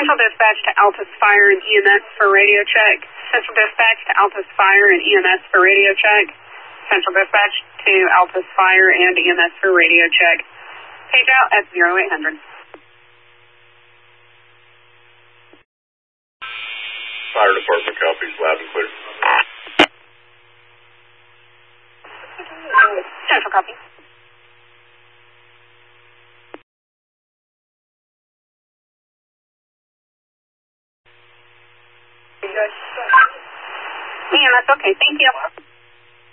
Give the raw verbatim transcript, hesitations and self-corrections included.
Central Dispatch to Altus Fire and E M S for radio check. Central Dispatch to Altus Fire and E M S for radio check. Central Dispatch to Altus Fire and E M S for radio check. Page out at zero eight hundred. Fire Department copies, loud and clear. Central copy. E M S, okay, thank you.